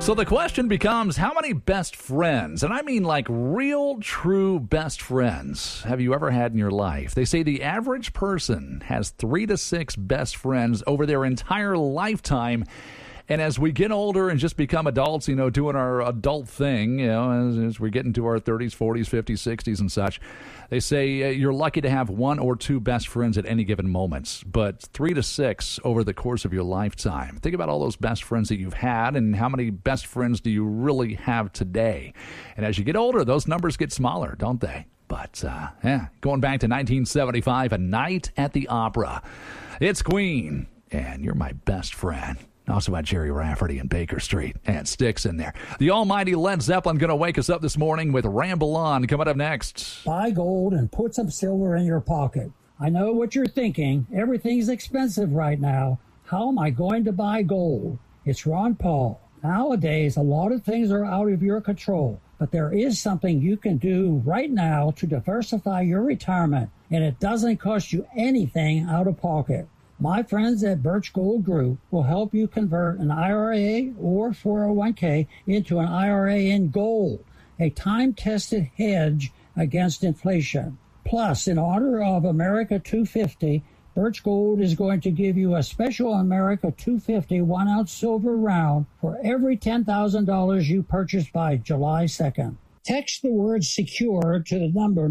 So the question becomes, how many best friends, and I mean like real, true best friends, have you ever had in your life? They say the average person has 3 to 6 best friends over their entire lifetime. And as we get older and just become adults, doing our adult thing, as we get into our 30s, 40s, 50s, 60s and such, they say you're lucky to have 1 or 2 best friends at any given moment, but 3 to 6 over the course of your lifetime. Think about all those best friends that you've had and how many best friends do you really have today. And as you get older, those numbers get smaller, don't they? But, going back to 1975, A Night at the Opera. It's Queen, and you're my best friend. Also by Jerry Rafferty and Baker Street and Styx in there. The almighty Led Zeppelin going to wake us up this morning with Ramble On coming up next. Buy gold and put some silver in your pocket. I know what you're thinking. Everything's expensive right now. How am I going to buy gold? It's Ron Paul. Nowadays, a lot of things are out of your control, but there is something you can do right now to diversify your retirement, and it doesn't cost you anything out of pocket. My friends at Birch Gold Group will help you convert an IRA or 401k into an IRA in gold, a time-tested hedge against inflation. Plus, in honor of America 250, Birch Gold is going to give you a special America 250 1-ounce silver round for every $10,000 you purchase by July 2nd. Text the word SECURE to the number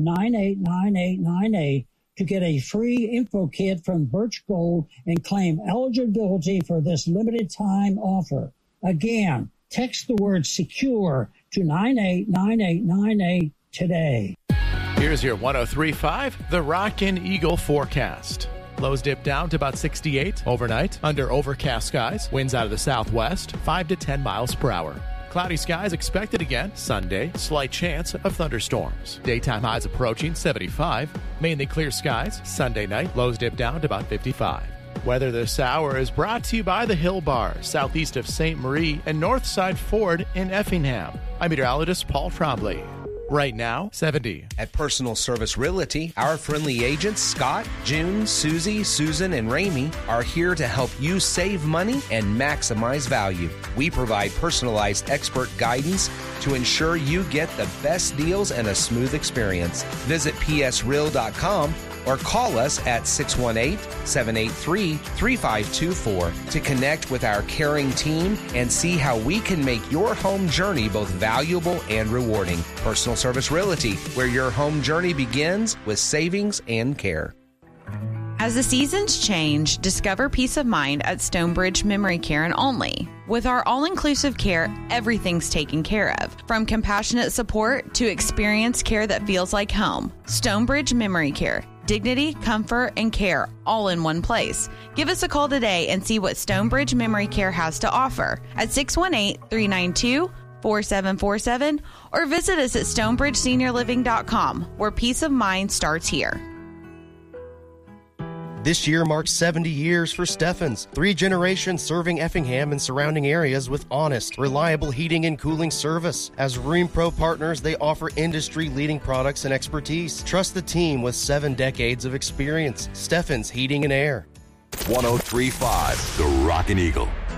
989898 to get a free info kit from Birch Gold and claim eligibility for this limited time offer. Again, text the word SECURE to 989898 today. Here's your 103.5, the Rockin' Eagle forecast. Lows dip down to about 68 overnight under overcast skies. Winds out of the southwest, 5 to 10 miles per hour. Cloudy skies expected again Sunday. Slight chance of thunderstorms. Daytime highs approaching 75. Mainly clear skies. Sunday night, lows dip down to about 55. Weather this hour is brought to you by the Hill Bar, southeast of St. Marie and Northside Ford in Effingham. I'm meteorologist Paul Trombley. Right now, 70. At Personal Service Realty, our friendly agents, Scott, June, Susie, Susan, and Ramey, are here to help you save money and maximize value. We provide personalized expert guidance to ensure you get the best deals and a smooth experience. Visit psreal.com or call us at 618-783-3524 to connect with our caring team and see how we can make your home journey both valuable and rewarding. Personal Service Realty, where your home journey begins with savings and care. As the seasons change, discover peace of mind at Stonebridge Memory Care and Only. With our all-inclusive care, everything's taken care of, from compassionate support to experienced care that feels like home. Stonebridge Memory Care. Dignity, comfort, and care all in one place. Give us a call today and see what Stonebridge Memory Care has to offer at 618-392-4747 or visit us at stonebridgeseniorliving.com, where peace of mind starts here. This year marks 70 years for Steffens, 3 generations serving Effingham and surrounding areas with honest, reliable heating and cooling service. As RheumPro partners, they offer industry-leading products and expertise. Trust the team with 7 decades of experience. Steffens Heating and Air. 103.5, the Rockin' Eagle.